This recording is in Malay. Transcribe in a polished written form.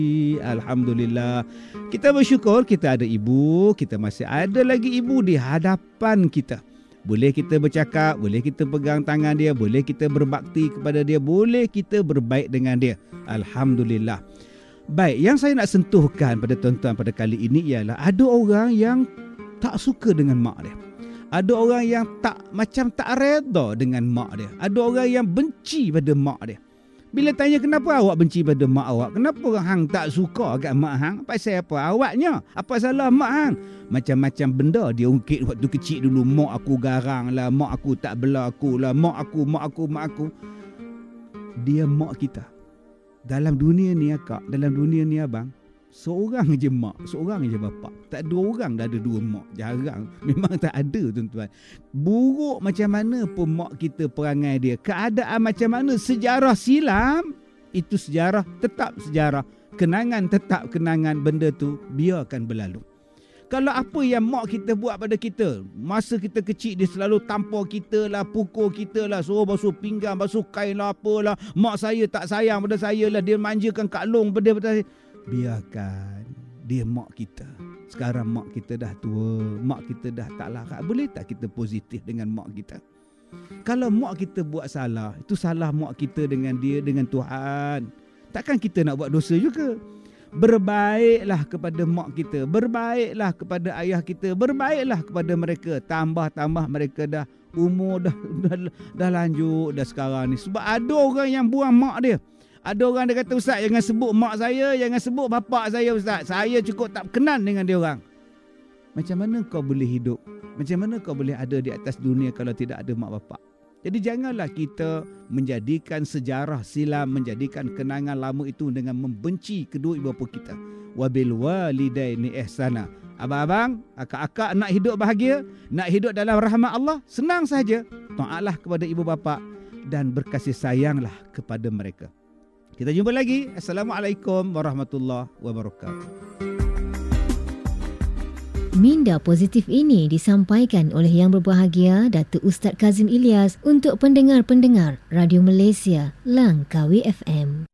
Alhamdulillah. Kita bersyukur kita ada ibu, kita masih ada lagi ibu di hadapan kita. Boleh kita bercakap, boleh kita pegang tangan dia, boleh kita berbakti kepada dia, boleh kita berbaik dengan dia. Alhamdulillah. Baik, yang saya nak sentuhkan pada tuan-tuan pada kali ini ialah ada orang yang tak suka dengan mak dia. Ada orang yang tak reda dengan mak dia. Ada orang yang benci pada mak dia. Bila tanya kenapa awak benci pada mak awak? Kenapa hang tak suka kat mak hang? Pasal apa? Awaknya. Apa salah mak hang? Macam-macam benda dia ungkit waktu kecil dulu. Mak aku garang lah. Mak aku tak bela aku lah. Mak aku. Dia mak kita. Dalam dunia ni akak, dalam dunia ni abang, seorang je mak, seorang je bapak. Tak ada orang dah ada dua mak. Jarang. Memang tak ada tuan-tuan. Buruk macam mana pun mak kita perangai dia, keadaan macam mana, sejarah silam, itu sejarah tetap sejarah. Kenangan tetap kenangan, benda tu biarkan berlalu. Kalau apa yang mak kita buat pada kita, masa kita kecil dia selalu tampar kita lah, pukul kita lah, suruh basuh pinggang, basuh kain lah, apalah. Mak saya tak sayang pada saya lah, dia manjakan Kak Long pada saya. Biarkan, dia mak kita. Sekarang mak kita dah tua, mak kita dah tak larat. Boleh tak kita positif dengan mak kita? Kalau mak kita buat salah, itu salah mak kita dengan dia, dengan Tuhan. Takkan kita nak buat dosa juga? Berbaiklah kepada mak kita, berbaiklah kepada ayah kita, berbaiklah kepada mereka. Tambah-tambah mereka dah umur dah lanjut dah sekarang ni. Sebab ada orang yang buang mak dia. Ada orang dia kata, Ustaz jangan sebut mak saya, jangan sebut bapak saya Ustaz. Saya cukup tak kenal dengan dia orang. Macam mana kau boleh hidup? Macam mana kau boleh ada di atas dunia kalau tidak ada mak bapak? Jadi janganlah kita menjadikan sejarah silam, menjadikan kenangan lama itu dengan membenci kedua ibu bapa kita. Wabil walidaini ihsana. Abang-abang, akak-akak nak hidup bahagia, nak hidup dalam rahmat Allah, senang saja. Taatlah kepada ibu bapa dan berkasih sayanglah kepada mereka. Kita jumpa lagi. Assalamualaikum warahmatullahi wabarakatuh. Minda positif ini disampaikan oleh Yang Berbahagia Datuk Ustaz Kazim Ilyas untuk pendengar-pendengar Radio Malaysia Langkawi FM.